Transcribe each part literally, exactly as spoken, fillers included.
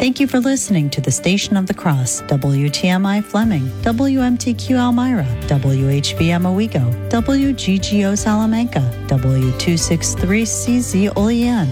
Thank you for listening to the Station of the Cross, W T M I Fleming, W M T Q Elmira, W H B M Owego, W G G O Salamanca, W two sixty-three C Z Olean.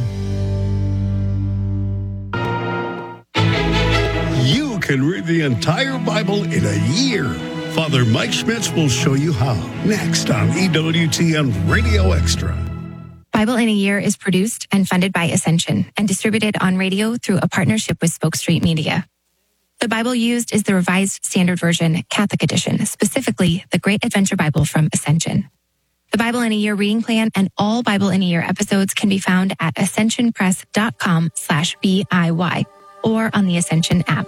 You can read the entire Bible in a year. Father Mike Schmitz will show you how. Next on E W T N Radio Extra. Bible in a Year is produced and funded by Ascension and distributed on radio through a partnership with Spoke Street Media. The Bible used is the Revised Standard Version Catholic Edition, specifically the Great Adventure Bible from Ascension. The Bible in a Year reading plan and all Bible in a Year episodes can be found at ascensionpress.com slash BIY or on the Ascension app.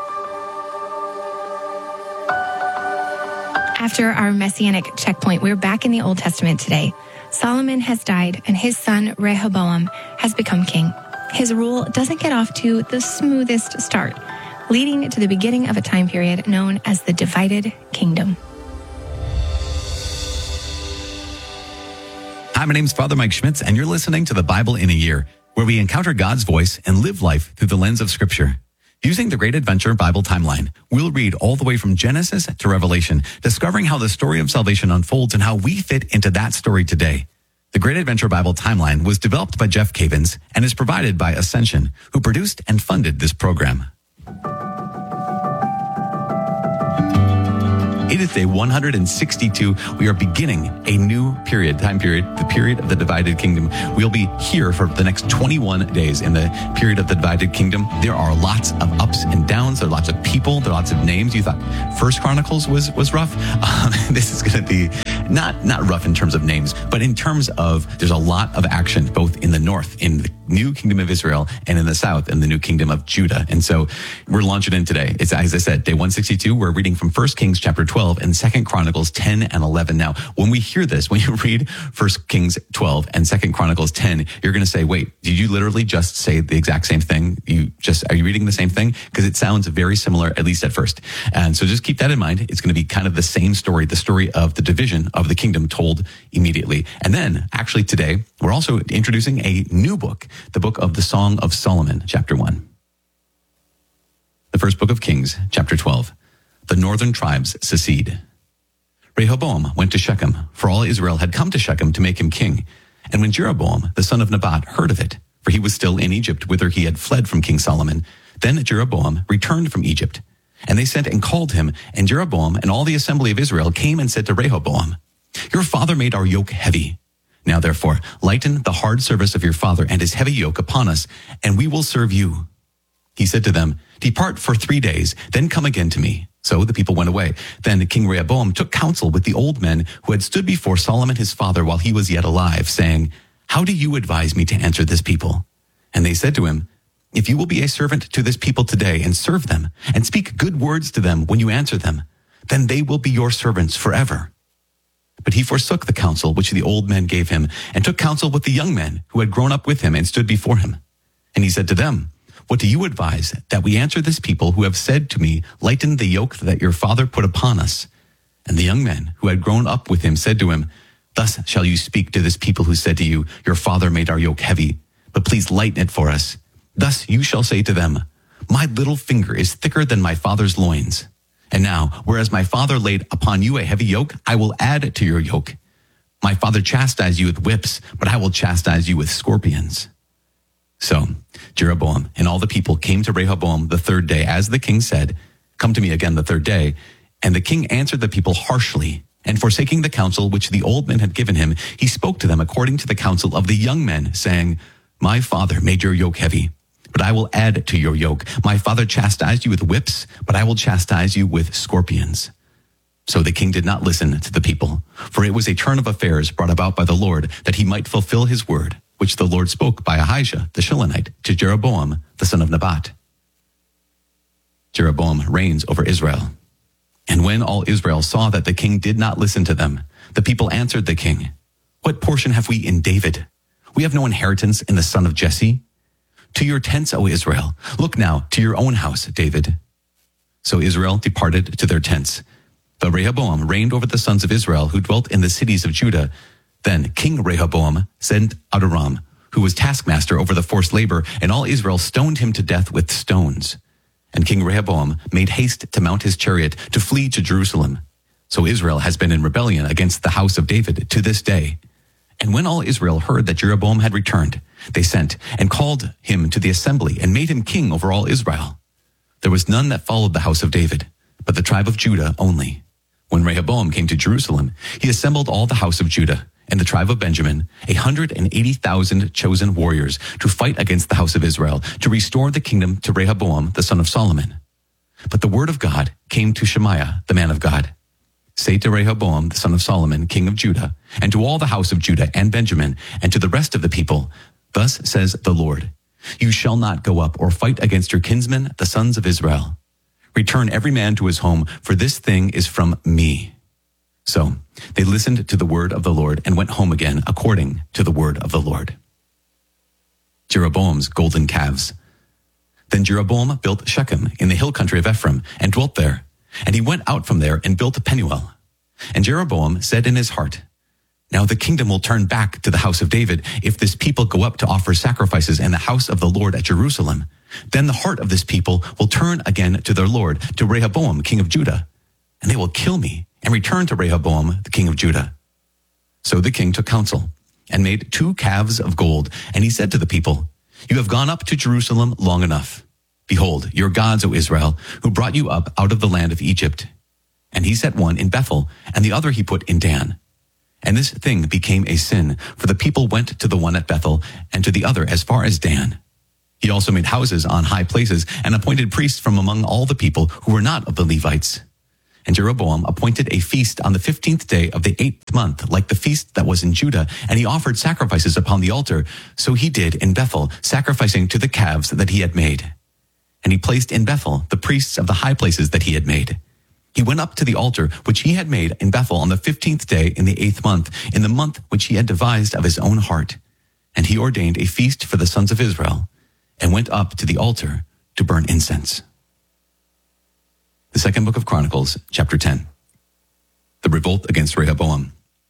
After our Messianic checkpoint, we're back in the Old Testament today. Solomon has died and his son Rehoboam has become king. His rule doesn't get off to the smoothest start, leading to the beginning of a time period known as the Divided Kingdom. Hi, my name's Father Mike Schmitz, and you're listening to the Bible in a Year, where we encounter God's voice and live life through the lens of Scripture. Using the Great Adventure Bible timeline, we'll read all the way from Genesis to Revelation, discovering how the story of salvation unfolds and how we fit into that story today. The Great Adventure Bible timeline was developed by Jeff Cavins and is provided by Ascension, who produced and funded this program. It is day one hundred sixty-two. We are beginning a new period, time period, the period of the Divided Kingdom. We'll be here for the next twenty-one days in the period of the Divided Kingdom. There are lots of ups and downs. There are lots of people. There are lots of names. You thought First Chronicles was was rough. Um, this is going to be not not rough in terms of names, but in terms of there's a lot of action both in the north, in the new kingdom of Israel, and in the south, in the new kingdom of Judah. And so we're launching in today. It's, as I said, day one sixty-two. We're reading from First Kings chapter twelve and Second Chronicles ten and eleven. Now, when we hear this, when you read First Kings twelve and Second Chronicles ten, you're going to say, wait, did you literally just say the exact same thing? You just, are you reading the same thing? Because it sounds very similar, at least at first. And so just keep that in mind. It's going to be kind of the same story, the story of the division of the kingdom told immediately. And then actually today, we're also introducing a new book, the book of the Song of Solomon, chapter one. The first book of Kings, chapter twelve. The northern tribes secede. Rehoboam went to Shechem, for all Israel had come to Shechem to make him king. And when Jeroboam, the son of Nebat, heard of it, for he was still in Egypt, whither he had fled from King Solomon, then Jeroboam returned from Egypt. And they sent and called him, and Jeroboam and all the assembly of Israel came and said to Rehoboam, your father made our yoke heavy. Now therefore, lighten the hard service of your father and his heavy yoke upon us, and we will serve you. He said to them, depart for three days, then come again to me. So the people went away. Then King Rehoboam took counsel with the old men who had stood before Solomon his father while he was yet alive, saying, how do you advise me to answer this people? And they said to him, if you will be a servant to this people today and serve them and speak good words to them when you answer them, then they will be your servants forever. But he forsook the counsel which the old men gave him and took counsel with the young men who had grown up with him and stood before him. And he said to them, what do you advise that we answer this people who have said to me, lighten the yoke that your father put upon us? And the young men who had grown up with him said to him, thus shall you speak to this people who said to you, your father made our yoke heavy, but please lighten it for us. Thus you shall say to them, my little finger is thicker than my father's loins. And now, whereas my father laid upon you a heavy yoke, I will add to your yoke. My father chastised you with whips, but I will chastise you with scorpions. So Jeroboam and all the people came to Rehoboam the third day, as the king said, come to me again the third day. And the king answered the people harshly, and forsaking the counsel which the old men had given him, he spoke to them according to the counsel of the young men, saying, my father made your yoke heavy, but I will add to your yoke. My father chastised you with whips, but I will chastise you with scorpions. So the king did not listen to the people, for it was a turn of affairs brought about by the Lord, that he might fulfill his word, which the Lord spoke by Ahijah the Shilonite to Jeroboam the son of Nebat. Jeroboam reigns over Israel. And when all Israel saw that the king did not listen to them, the people answered the king, what portion have we in David? We have no inheritance in the son of Jesse. To your tents, O Israel. Look now to your own house, David. So Israel departed to their tents. But Rehoboam reigned over the sons of Israel who dwelt in the cities of Judah. Then King Rehoboam sent Adoram, who was taskmaster over the forced labor, and all Israel stoned him to death with stones. And King Rehoboam made haste to mount his chariot to flee to Jerusalem. So Israel has been in rebellion against the house of David to this day. And when all Israel heard that Jeroboam had returned, they sent and called him to the assembly and made him king over all Israel. There was none that followed the house of David, but the tribe of Judah only. When Rehoboam came to Jerusalem, he assembled all the house of Judah and the tribe of Benjamin, a hundred and eighty thousand chosen warriors, to fight against the house of Israel, to restore the kingdom to Rehoboam, the son of Solomon. But the word of God came to Shemaiah, the man of God. Say to Rehoboam, the son of Solomon, king of Judah, and to all the house of Judah and Benjamin, and to the rest of the people, thus says the Lord, you shall not go up or fight against your kinsmen, the sons of Israel. Return every man to his home, for this thing is from me. So they listened to the word of the Lord and went home again according to the word of the Lord. Jeroboam's golden calves. Then Jeroboam built Shechem in the hill country of Ephraim and dwelt there. And he went out from there and built Penuel. And Jeroboam said in his heart, now the kingdom will turn back to the house of David if this people go up to offer sacrifices in the house of the Lord at Jerusalem. Then the heart of this people will turn again to their Lord, to Rehoboam, king of Judah. And they will kill me and return to Rehoboam, the king of Judah. So the king took counsel and made two calves of gold. And he said to the people, you have gone up to Jerusalem long enough. Behold, your gods, O Israel, who brought you up out of the land of Egypt. And he set one in Bethel, and the other he put in Dan. And this thing became a sin, for the people went to the one at Bethel, and to the other as far as Dan. He also made houses on high places, and appointed priests from among all the people who were not of the Levites. And Jeroboam appointed a feast on the fifteenth day of the eighth month, like the feast that was in Judah, and he offered sacrifices upon the altar. So he did in Bethel, sacrificing to the calves that he had made. And he placed in Bethel the priests of the high places that he had made. He went up to the altar which he had made in Bethel on the fifteenth day in the eighth month, in the month which he had devised of his own heart. And he ordained a feast for the sons of Israel, and went up to the altar to burn incense. The second book of Chronicles, chapter ten. The revolt against Rehoboam.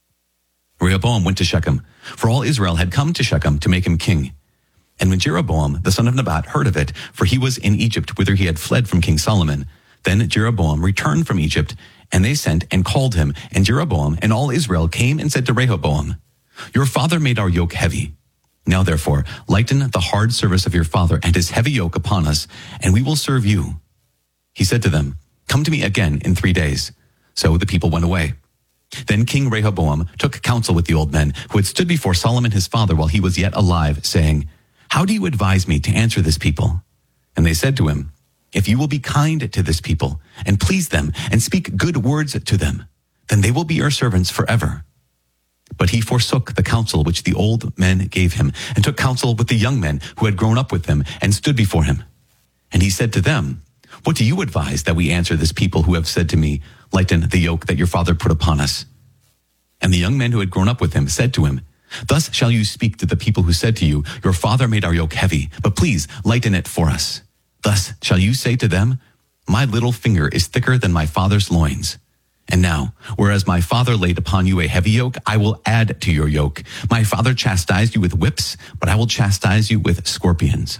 Rehoboam went to Shechem, for all Israel had come to Shechem to make him king. And when Jeroboam, the son of Nebat, heard of it, for he was in Egypt, whither he had fled from King Solomon, then Jeroboam returned from Egypt, and they sent and called him. And Jeroboam and all Israel came and said to Rehoboam, your father made our yoke heavy. Now therefore, lighten the hard service of your father and his heavy yoke upon us, and we will serve you. He said to them, come to me again in three days. So the people went away. Then King Rehoboam took counsel with the old men who had stood before Solomon his father while he was yet alive, saying, how do you advise me to answer this people? And they said to him, if you will be kind to this people and please them and speak good words to them, then they will be your servants forever. But he forsook the counsel which the old men gave him and took counsel with the young men who had grown up with him and stood before him. And he said to them, what do you advise that we answer this people who have said to me, lighten the yoke that your father put upon us? And the young men who had grown up with him said to him, thus shall you speak to the people who said to you, your father made our yoke heavy, but please lighten it for us. Thus shall you say to them, my little finger is thicker than my father's loins. And now, whereas my father laid upon you a heavy yoke, I will add to your yoke. My father chastised you with whips, but I will chastise you with scorpions.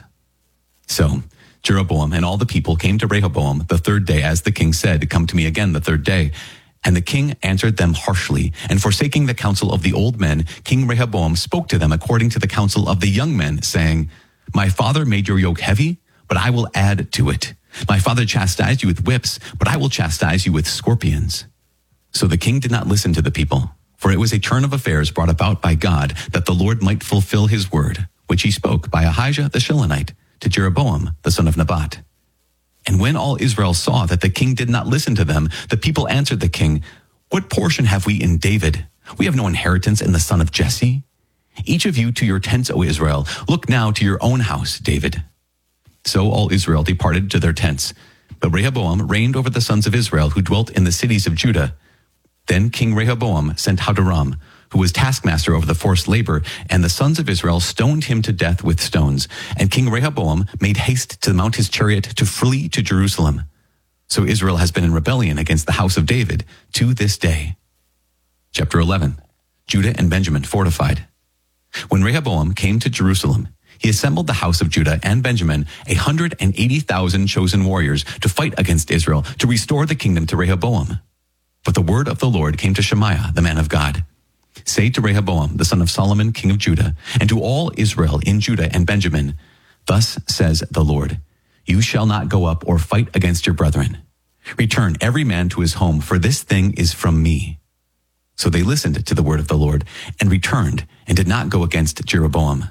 So Jeroboam and all the people came to Rehoboam the third day, as the king said, come to me again the third day. And the king answered them harshly, and forsaking the counsel of the old men, King Rehoboam spoke to them according to the counsel of the young men, saying, my father made your yoke heavy, but I will add to it. My father chastised you with whips, but I will chastise you with scorpions. So the king did not listen to the people, for it was a turn of affairs brought about by God, that the Lord might fulfill his word, which he spoke by Ahijah the Shilonite to Jeroboam the son of Nebat. And when all Israel saw that the king did not listen to them, the people answered the king, what portion have we in David? We have no inheritance in the son of Jesse. Each of you to your tents, O Israel. Look now to your own house, David. So all Israel departed to their tents. But Rehoboam reigned over the sons of Israel who dwelt in the cities of Judah. Then King Rehoboam sent Hadoram, who was taskmaster over the forced labor, and the sons of Israel stoned him to death with stones. And King Rehoboam made haste to mount his chariot to flee to Jerusalem. So Israel has been in rebellion against the house of David to this day. Chapter eleven. Judah and Benjamin fortified. When Rehoboam came to Jerusalem, he assembled the house of Judah and Benjamin, a hundred and eighty thousand chosen warriors, to fight against Israel, to restore the kingdom to Rehoboam. But the word of the Lord came to Shemaiah, the man of God. Say to Rehoboam, the son of Solomon, king of Judah, and to all Israel in Judah and Benjamin, thus says the Lord, you shall not go up or fight against your brethren. Return every man to his home, for this thing is from me. So they listened to the word of the Lord and returned and did not go against Jeroboam.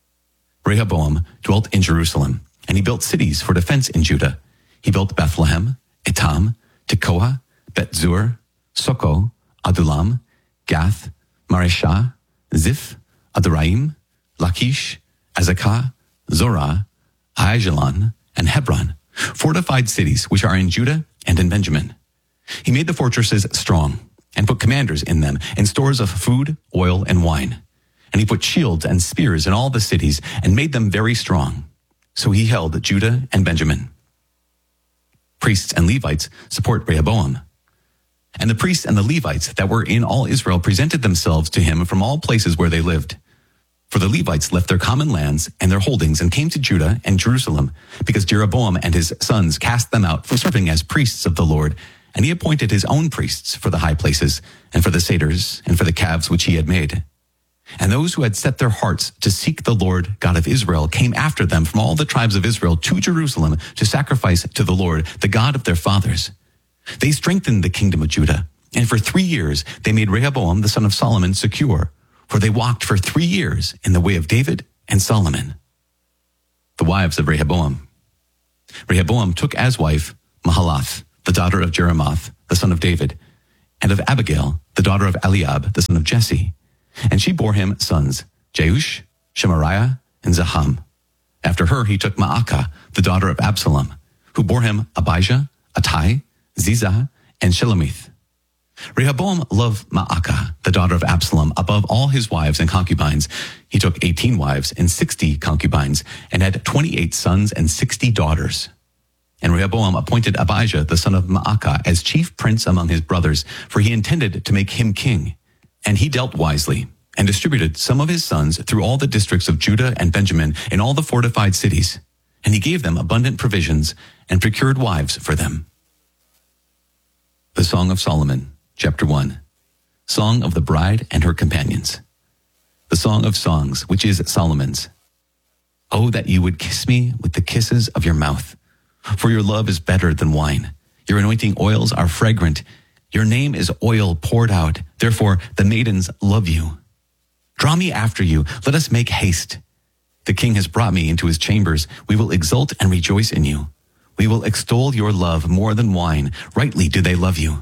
Rehoboam dwelt in Jerusalem, and he built cities for defense in Judah. He built Bethlehem, Etam, Tekoa, Bet-zur, Soko, Adullam, Gath, Mareshah, Ziph, Aduraim, Lachish, Azekah, Zorah, Aijalon, and Hebron, fortified cities which are in Judah and in Benjamin. He made the fortresses strong and put commanders in them and stores of food, oil, and wine. And he put shields and spears in all the cities and made them very strong. So he held Judah and Benjamin. Priests and Levites support Rehoboam. And the priests and the Levites that were in all Israel presented themselves to him from all places where they lived. For the Levites left their common lands and their holdings and came to Judah and Jerusalem, because Jeroboam and his sons cast them out for serving as priests of the Lord, and he appointed his own priests for the high places, and for the satyrs, and for the calves which he had made. And those who had set their hearts to seek the Lord God of Israel came after them from all the tribes of Israel to Jerusalem to sacrifice to the Lord, the God of their fathers. They strengthened the kingdom of Judah, and for three years they made Rehoboam the son of Solomon secure, for they walked for three years in the way of David and Solomon. The wives of Rehoboam. Rehoboam took as wife Mahalath, the daughter of Jeremoth, the son of David, and of Abigail, the daughter of Eliab, the son of Jesse. And she bore him sons, Jeush, Shemariah, and Zaham. After her he took Maacah, the daughter of Absalom, who bore him Abijah, Attai, Ziza, and Shelomith. Rehoboam loved Maacah, the daughter of Absalom, above all his wives and concubines. He took eighteen wives and sixty concubines, and had twenty-eight sons and sixty daughters. And Rehoboam appointed Abijah, the son of Maacah, as chief prince among his brothers, for he intended to make him king. And he dealt wisely, and distributed some of his sons through all the districts of Judah and Benjamin in all the fortified cities. And he gave them abundant provisions, and procured wives for them. The Song of Solomon, Chapter one. Song of the Bride and her Companions. The Song of Songs, which is Solomon's. Oh, that you would kiss me with the kisses of your mouth, for your love is better than wine. Your anointing oils are fragrant. Your name is oil poured out. Therefore, the maidens love you. Draw me after you. Let us make haste. The king has brought me into his chambers. We will exult and rejoice in you. We will extol your love more than wine. Rightly do they love you.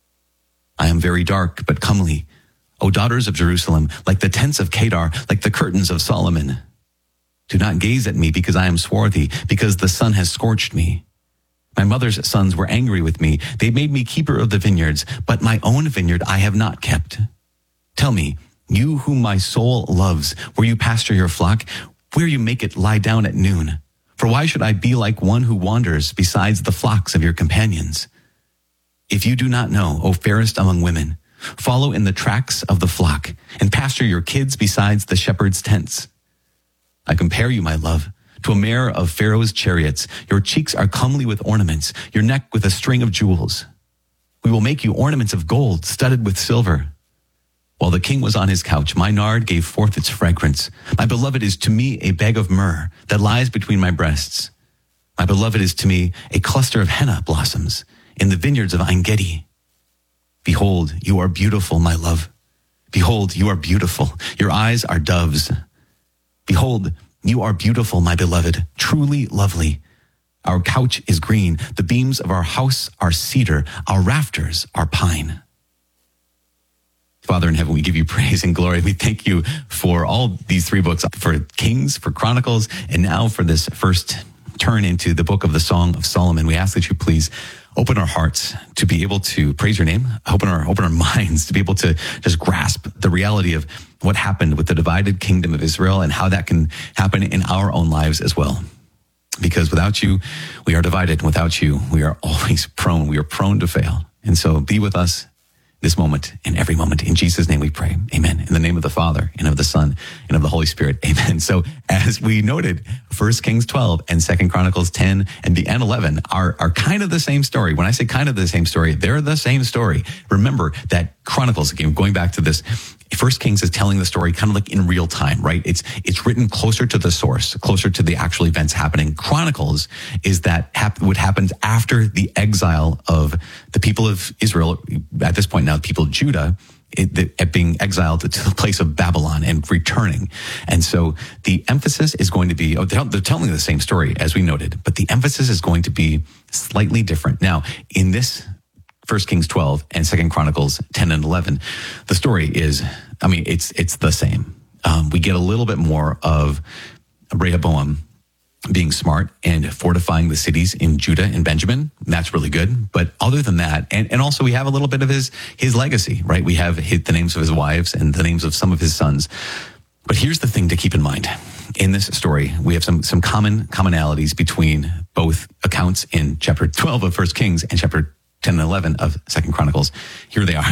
I am very dark, but comely. O daughters of Jerusalem, like the tents of Kedar, like the curtains of Solomon. Do not gaze at me because I am swarthy, because the sun has scorched me. My mother's sons were angry with me. They made me keeper of the vineyards, but my own vineyard I have not kept. Tell me, you whom my soul loves, where you pasture your flock, where you make it lie down at noon. For why should I be like one who wanders besides the flocks of your companions? If you do not know, O fairest among women, follow in the tracks of the flock, and pasture your kids besides the shepherd's tents. I compare you, my love, to a mare of Pharaoh's chariots. Your cheeks are comely with ornaments, your neck with a string of jewels. We will make you ornaments of gold, studded with silver. While the king was on his couch, my nard gave forth its fragrance. My beloved is to me a bag of myrrh that lies between my breasts. My beloved is to me a cluster of henna blossoms in the vineyards of En-Gedi. Behold, you are beautiful, my love. Behold, you are beautiful. Your eyes are doves. Behold, you are beautiful, my beloved, truly lovely. Our couch is green. The beams of our house are cedar. Our rafters are pine. Father in heaven, we give you praise and glory. We thank you for all these three books, for Kings, for Chronicles, and now for this first turn into the book of the Song of Solomon. We ask that you please open our hearts to be able to praise your name, open our, open our minds to be able to just grasp the reality of what happened with the divided kingdom of Israel and how that can happen in our own lives as well. Because without you, we are divided. Without you, we are always prone. We are prone to fail. And so be with us this moment and every moment. In Jesus' name we pray. Amen. In the name of the Father and of the Son and of the Holy Spirit. Amen. So as we noted, First Kings twelve and Second Chronicles ten and the and eleven are, are kind of the same story. When I say kind of the same story, they're the same story. Remember that Chronicles, again, going back to this, First Kings is telling the story kind of like in real time, right? It's it's written closer to the source, closer to the actual events happening. Chronicles is that hap- what happens after the exile of the people of Israel, at this point now, the people of Judah, it, the, being exiled to the place of Babylon and returning. And so the emphasis is going to be, oh, they're, they're telling the same story as we noted, but the emphasis is going to be slightly different. Now, in this First Kings twelve and Second Chronicles ten and eleven, the story is, I mean, it's it's the same. Um, we get a little bit more of Rehoboam being smart and fortifying the cities in Judah and Benjamin. That's really good. But other than that, and, and also we have a little bit of his his legacy, right? We have hit the names of his wives and the names of some of his sons. But here's the thing to keep in mind. In this story, we have some some common commonalities between both accounts in chapter twelve of First Kings and chapter ten and eleven of Second Chronicles. Here they are.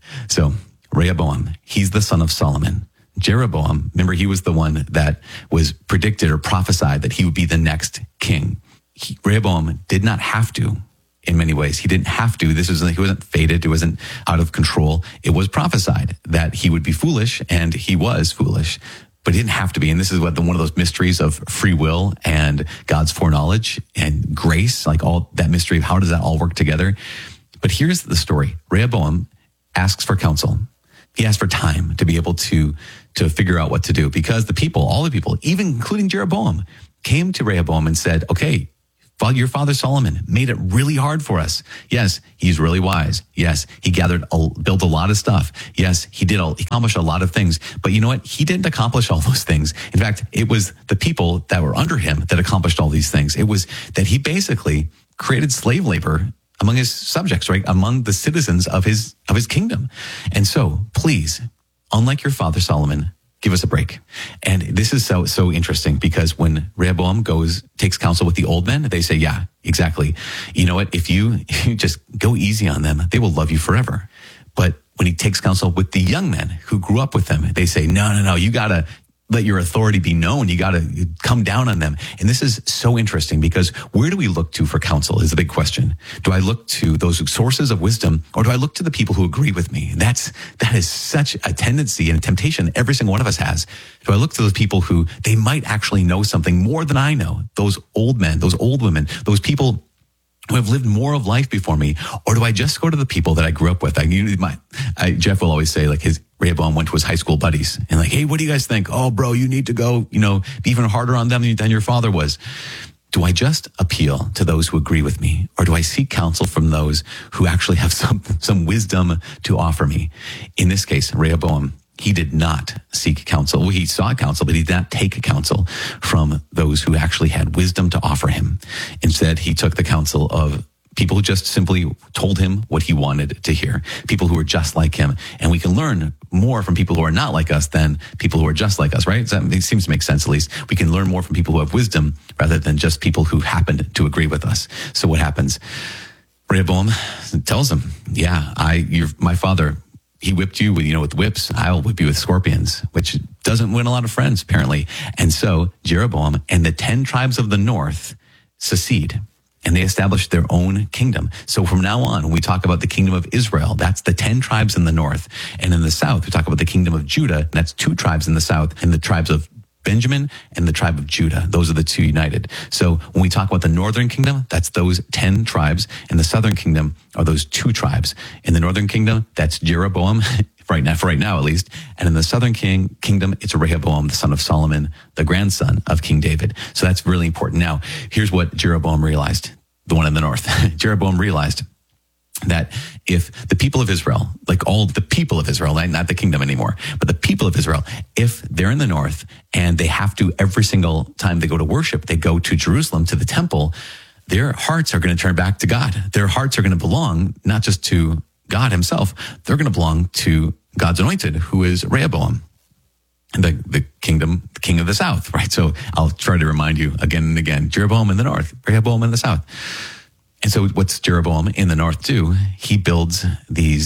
So Rehoboam, he's the son of Solomon. Jeroboam, remember, he was the one that was predicted or prophesied that he would be the next king. He, Rehoboam did not have to, in many ways. He didn't have to. This was, he wasn't fated. It wasn't out of control. It was prophesied that he would be foolish, and he was foolish, but he didn't have to be. And this is what the, one of those mysteries of free will and God's foreknowledge and grace, like all that mystery of how does that all work together. But here's the story. Rehoboam asks for counsel. He asked for time to be able to, to figure out what to do, because the people, all the people, even including Jeroboam, came to Rehoboam and said, okay, your father Solomon made it really hard for us. Yes, he's really wise. Yes, he gathered, a, built a lot of stuff. Yes, he did, a, he accomplished a lot of things. But you know what? He didn't accomplish all those things. In fact, it was the people that were under him that accomplished all these things. It was that he basically created slave labor among his subjects, right? Among the citizens of his, of his kingdom. And so please, unlike your father Solomon, give us a break. And this is so, so interesting, because when Rehoboam goes, takes counsel with the old men, they say, yeah, exactly. You know what? If you, if you just go easy on them, they will love you forever. But when he takes counsel with the young men who grew up with them, they say, no, no, no, you gotta let your authority be known. You got to come down on them. And this is so interesting, because where do we look to for counsel is the big question. Do I look to those sources of wisdom, or do I look to the people who agree with me? That's, that is such a tendency and a temptation every single one of us has. Do I look to those people who they might actually know something more than I know? Those old men, those old women, those people who have lived more of life before me? Or do I just go to the people that I grew up with? I, you, my, I, Jeff will always say, like, his Rehoboam went to his high school buddies and like, hey, what do you guys think? Oh, bro, you need to go, you know, be even harder on them than your father was. Do I just appeal to those who agree with me, or do I seek counsel from those who actually have some, some wisdom to offer me? In this case, Rehoboam, he did not seek counsel. Well, he sought counsel, but he did not take counsel from those who actually had wisdom to offer him. Instead, he took the counsel of people who just simply told him what he wanted to hear, people who were just like him. And we can learn more from people who are not like us than people who are just like us, right? It seems to make sense, at least. We can learn more from people who have wisdom rather than just people who happen to agree with us. So what happens? Rehoboam tells him, yeah, I, you're my father. He whipped you with, you know, with whips. I'll whip you with scorpions, which doesn't win a lot of friends, apparently. And so Jeroboam and the ten tribes of the north secede, and they established their own kingdom. So from now on, when we talk about the kingdom of Israel, that's the ten tribes in the north. And in the south, we talk about the kingdom of Judah, and that's two tribes in the south, and the tribes of Benjamin and the tribe of Judah. Those are the two united. So when we talk about the northern kingdom, that's those ten tribes. And the southern kingdom are those two tribes. In the northern kingdom, that's Jeroboam, right now, for right now at least. And in the southern king, kingdom, it's Rehoboam, the son of Solomon, the grandson of King David. So that's really important. Now, here's what Jeroboam realized, the one in the north. Jeroboam realized that if the people of Israel, like all the people of Israel, not the kingdom anymore, but the people of Israel, if they're in the north and they have to, every single time they go to worship, they go to Jerusalem, to the temple, their hearts are going to turn back to God. Their hearts are going to belong not just to God himself, they're going to belong to God's anointed, who is Rehoboam, the, the kingdom, the king of the south, right? So I'll try to remind you again and again, Jeroboam in the north, Rehoboam in the south. And so what's Jeroboam in the north do? He builds these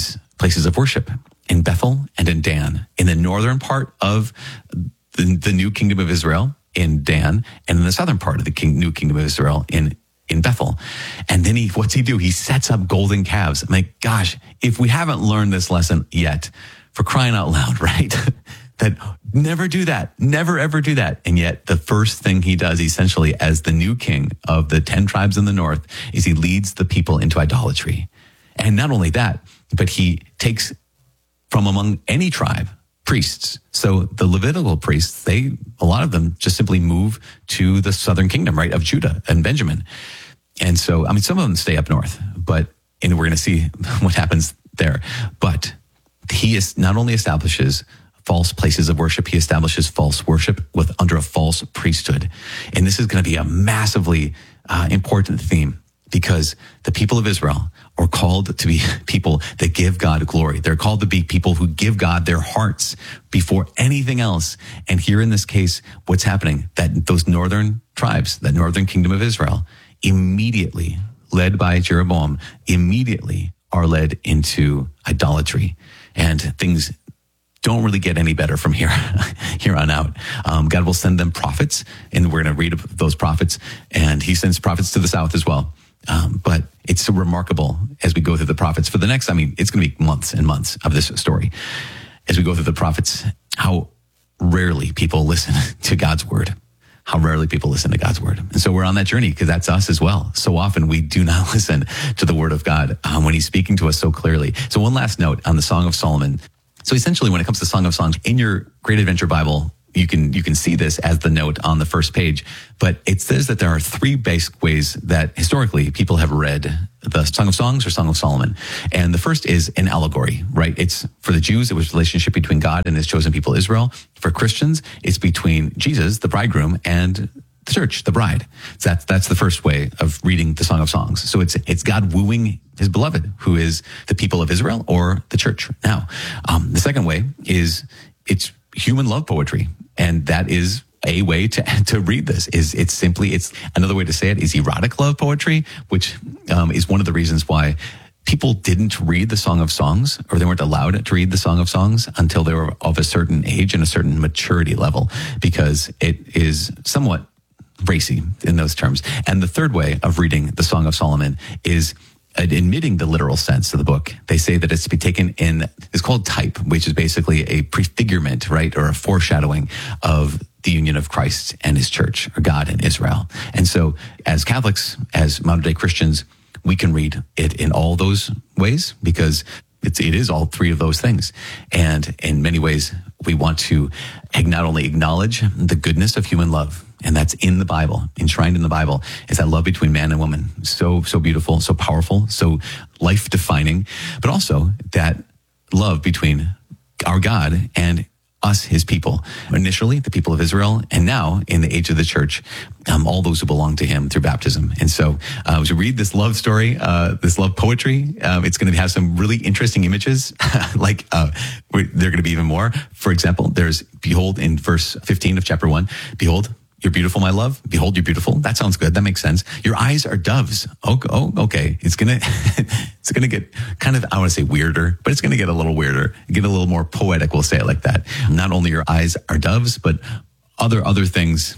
places of worship in Bethel and in Dan, in the northern part of the, the new kingdom of Israel in Dan, and in the southern part of the king, new kingdom of Israel in in Bethel. And then he, what's he do? He sets up golden calves. I'm like, gosh, if we haven't learned this lesson yet, for crying out loud, right? That never do that, never ever do that. And yet the first thing he does essentially as the new king of the ten tribes in the north is he leads the people into idolatry. And not only that, but he takes from among any tribe priests. So the Levitical priests, they, a lot of them just simply move to the southern kingdom, right, of Judah and Benjamin. And so, I mean, some of them stay up north, but, and we're going to see what happens there. But he is not only establishes false places of worship, he establishes false worship with under a false priesthood. And this is going to be a massively uh, important theme, because the people of Israel are called to be people that give God glory. They're called to be people who give God their hearts before anything else. And here in this case, what's happening? That those northern tribes, that northern kingdom of Israel, immediately, led by Jeroboam, immediately are led into idolatry. And things don't really get any better from here, here on out. Um, God will send them prophets, and we're going to read those prophets. And he sends prophets to the south as well. Um, but it's so remarkable as we go through the prophets for the next, I mean, it's going to be months and months of this story. As we go through the prophets, how rarely people listen to God's word, how rarely people listen to God's word. And so we're on that journey, because that's us as well. So often we do not listen to the word of God um, when he's speaking to us so clearly. So one last note on the Song of Solomon. So essentially, when it comes to Song of Songs, in your Great Adventure Bible, you can you can see this as the note on the first page, but it says that there are three basic ways that historically people have read the Song of Songs or Song of Solomon. And the first is an allegory, right? It's for the Jews, it was a relationship between God and his chosen people Israel. For Christians, it's between Jesus, the bridegroom, and the church, the bride. So that's that's the first way of reading the Song of Songs. So it's it's God wooing his beloved, who is the people of Israel or the church. Now, um, the second way is it's human love poetry. And that is a way to to read this. Is it's simply, it's another way to say it is erotic love poetry, which um, is one of the reasons why people didn't read the Song of Songs, or they weren't allowed to read the Song of Songs until they were of a certain age and a certain maturity level, because it is somewhat racy in those terms. And the third way of reading the Song of Solomon is admitting the literal sense of the book. They say that it's to be taken in, it's called type, which is basically a prefigurement, right? Or a foreshadowing of the union of Christ and his church, or God and Israel. And so as Catholics, as modern day Christians, we can read it in all those ways, because it's, it is all three of those things. And in many ways, we want to not only acknowledge the goodness of human love, and that's in the Bible, enshrined in the Bible, is that love between man and woman. So, so beautiful, so powerful, so life-defining, but also that love between our God and us, his people. Initially, the people of Israel, and now, in the age of the church, um, all those who belong to him through baptism. And so, uh, as we read this love story, uh, this love poetry, um, it's going to have some really interesting images, like uh, they're going to be even more. For example, there's, behold, in verse fifteen of chapter one, behold, you're beautiful, my love. Behold, you're beautiful. That sounds good. That makes sense. Your eyes are doves. Oh, oh okay. It's gonna, it's gonna get kind of, I want to say weirder, but it's gonna get a little weirder, get a little more poetic. We'll say it like that. Not only your eyes are doves, but other other things.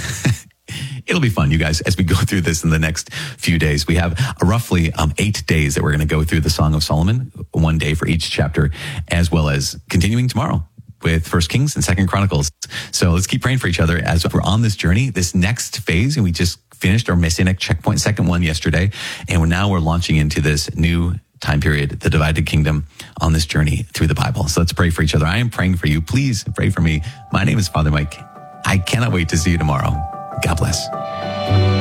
It'll be fun, you guys, as we go through this in the next few days. We have roughly um, eight days that we're going to go through the Song of Solomon, one day for each chapter, as well as continuing tomorrow with First Kings and Second Chronicles. So let's keep praying for each other as we're on this journey, this next phase. And we just finished our Messianic checkpoint, second one yesterday. And we're now we're launching into this new time period, the divided kingdom, on this journey through the Bible. So let's pray for each other. I am praying for you. Please pray for me. My name is Father Mike. I cannot wait to see you tomorrow. God bless.